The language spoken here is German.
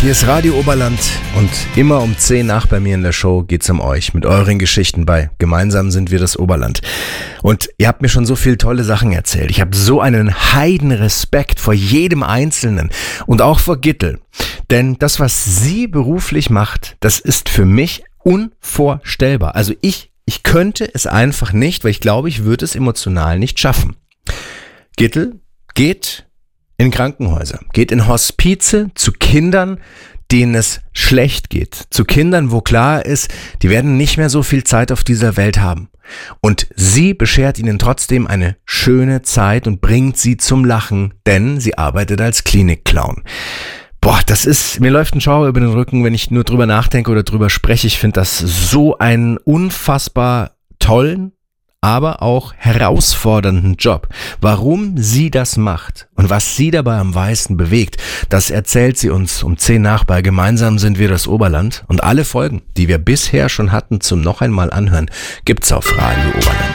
Hier ist Radio Oberland und immer um 10 nach bei mir in der Show geht's um euch mit euren Geschichten bei Gemeinsam sind wir das Oberland. Und ihr habt mir schon so viele tolle Sachen erzählt. Ich habe so einen Heidenrespekt vor jedem Einzelnen und auch vor Gittel. Denn das, was sie beruflich macht, das ist für mich unvorstellbar. Also ich könnte es einfach nicht, weil ich glaube, ich würde es emotional nicht schaffen. Gittel geht in Krankenhäuser, geht in Hospize zu Kindern, denen es schlecht geht. Zu Kindern, wo klar ist, die werden nicht mehr so viel Zeit auf dieser Welt haben. Und sie beschert ihnen trotzdem eine schöne Zeit und bringt sie zum Lachen, denn sie arbeitet als Klinikclown. Boah, mir läuft ein Schauer über den Rücken, wenn ich nur drüber nachdenke oder drüber spreche. Ich finde das so einen unfassbar tollen, aber auch herausfordernden Job. Warum sie das macht und was sie dabei am meisten bewegt, das erzählt sie uns um 10 nach bei Gemeinsam sind wir das Oberland. Und alle Folgen, die wir bisher schon hatten, zum noch einmal anhören, gibt's auf Radio Oberland.